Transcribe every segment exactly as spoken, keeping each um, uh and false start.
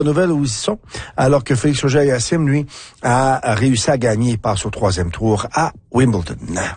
Nouvelle où ils sont, alors que Félix Auger-Aliassime, lui, a réussi à gagner et passe au troisième tour à Wimbledon.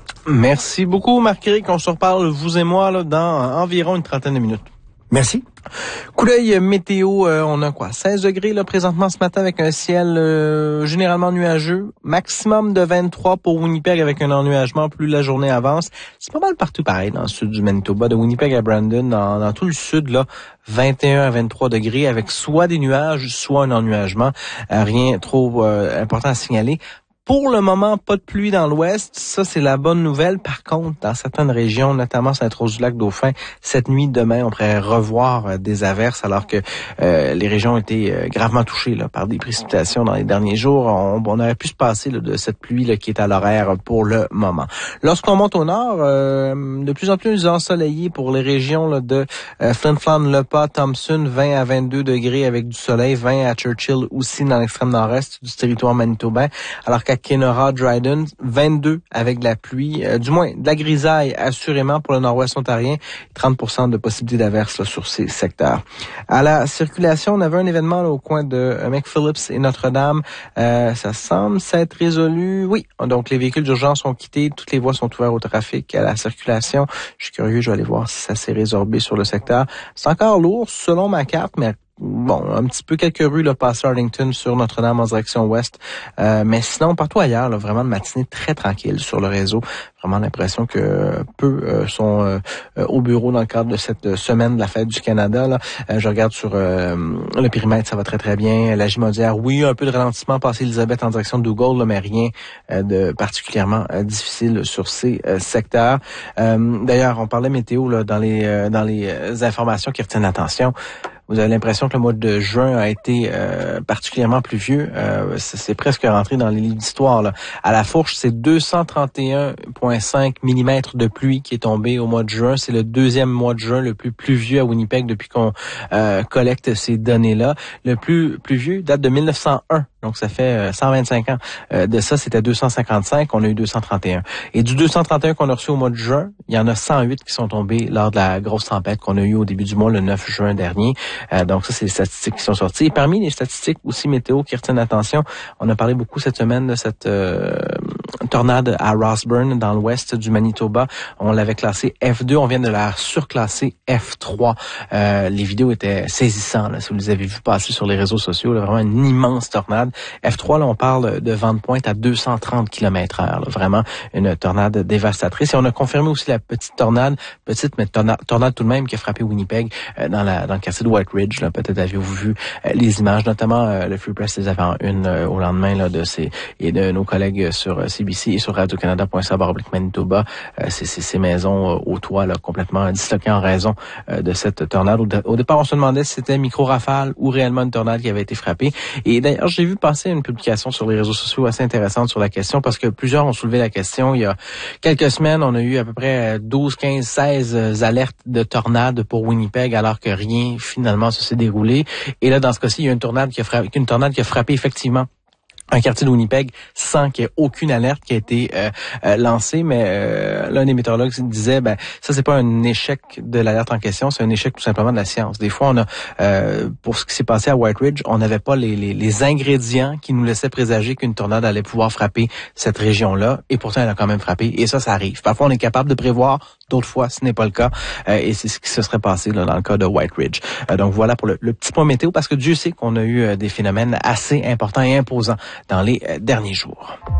Merci beaucoup, Marc-Éric. On se reparle, vous et moi, là, dans environ une trentaine de minutes. Merci. Coup d'œil météo, euh, on a quoi? seize degrés là présentement ce matin avec un ciel euh, généralement nuageux. Maximum de vingt-trois pour Winnipeg avec un ennuagement plus la journée avance. C'est pas mal partout pareil dans le sud du Manitoba, de Winnipeg à Brandon, dans, dans tout le sud, là, vingt et un à vingt-trois degrés avec soit des nuages, soit un ennuagement. Euh, rien trop euh, important à signaler. Pour le moment, pas de pluie dans l'ouest. Ça, c'est la bonne nouvelle. Par contre, dans certaines régions, notamment Sainte-Rose-du-Lac-Dauphin, cette nuit, demain, on pourrait revoir euh, des averses alors que euh, les régions ont été euh, gravement touchées là, par des précipitations dans les derniers jours. On, on aurait pu se passer là, de cette pluie là, qui est à l'horaire pour le moment. Lorsqu'on monte au nord, euh, de plus en plus ensoleillé pour les régions là, de euh, Flin Flon, Le Pas, Thompson, vingt à vingt-deux degrés avec du soleil, vingt à Churchill aussi dans l'extrême nord-est du territoire manitobain, alors qu'à Kenora, Dryden, vingt-deux avec de la pluie, euh, du moins de la grisaille assurément pour le nord-ouest ontarien, trente pour cent de possibilité d'averse là, sur ces secteurs. À la circulation, on avait un événement là, au coin de euh, McPhillips et Notre-Dame. Euh, ça semble s'être résolu. Oui, donc les véhicules d'urgence ont quitté, toutes les voies sont ouvertes au trafic, à la circulation. Je suis curieux, je vais aller voir si ça s'est résorbé sur le secteur. C'est encore lourd selon ma carte, mais bon, un petit peu quelques rues là, passent Arlington sur Notre-Dame en direction ouest. Euh, mais sinon, partout ailleurs, là, vraiment de matinée très tranquille sur le réseau. Vraiment l'impression que peu euh, sont euh, au bureau dans le cadre de cette semaine de la fête du Canada. Là. Euh, je regarde sur euh, le périmètre, ça va très très bien. La Gimaudière, oui, un peu de ralentissement passé Elisabeth en direction de Dougal, là, mais rien euh, de particulièrement euh, difficile sur ces euh, secteurs. Euh, d'ailleurs, on parlait météo là, dans les euh, dans les euh, informations qui retiennent l'attention. Vous avez l'impression que le mois de juin a été euh, particulièrement pluvieux. Euh, c'est presque rentré dans les livres d'histoire. Là. À la Fourche, c'est deux cent trente et un virgule cinq millimètres de pluie qui est tombé au mois de juin. C'est le deuxième mois de juin le plus pluvieux à Winnipeg depuis qu'on euh, collecte ces données-là. Le plus pluvieux date de mille neuf cent un. Donc, ça fait cent vingt-cinq ans. Euh, de ça, c'était deux cent cinquante-cinq. On a eu deux cent trente et un. Et du deux cent trente et un qu'on a reçu au mois de juin, il y en a cent huit qui sont tombés lors de la grosse tempête qu'on a eue au début du mois, le neuf juin dernier. Euh, donc, ça, c'est les statistiques qui sont sorties. Et parmi les statistiques aussi météo qui retiennent l'attention, on a parlé beaucoup cette semaine de cette euh, tornade à Rossburn, dans l'ouest du Manitoba. On l'avait classée F deux. On vient de la surclasser F trois. Euh, les vidéos étaient saisissantes. Là, si vous les avez vues passer sur les réseaux sociaux, là, vraiment une immense tornade. F trois, là, on parle de vent de pointe à deux cent trente kilomètres heure. Là, vraiment une tornade dévastatrice. Et on a confirmé aussi la petite tornade, petite mais tornade, tornade tout de même qui a frappé Winnipeg euh, dans, la, dans le quartier de White Ridge. Là, peut-être avez-vous vu euh, les images, notamment euh, le Free Press les avait en une euh, au lendemain là, de ces et de nos collègues sur euh, C B C et sur radio canada point c a baroblique Manitoba. Euh, c'est, c'est ces maisons euh, au toit là, complètement disloquées en raison euh, de cette tornade. Au, de, au départ, on se demandait si c'était micro-rafale ou réellement une tornade qui avait été frappée. Et d'ailleurs, j'ai vu passer une publication sur les réseaux sociaux assez intéressante sur la question parce que plusieurs ont soulevé la question. Il y a quelques semaines, on a eu à peu près douze, quinze, seize alertes de tornades pour Winnipeg alors que rien finalement se s'est déroulé. Et là, dans ce cas-ci, il y a une tornade qui a frappé, une tornade qui a frappé effectivement un quartier de Winnipeg sans qu'il y ait aucune alerte qui a été euh, euh, lancée, mais euh, l'un des météorologues disait ben ça c'est pas un échec de l'alerte en question, c'est un échec tout simplement de la science. Des fois on a euh, pour ce qui s'est passé à White Ridge, on n'avait pas les, les, les ingrédients qui nous laissaient présager qu'une tornade allait pouvoir frapper cette région-là, et pourtant elle a quand même frappé, et ça ça arrive. Parfois on est capable de prévoir, d'autres fois ce n'est pas le cas, euh, et c'est ce qui se serait passé là, dans le cas de White Ridge. Euh, donc voilà pour le, le petit point météo, parce que Dieu sait qu'on a eu euh, des phénomènes assez importants et imposants dans les euh, derniers jours.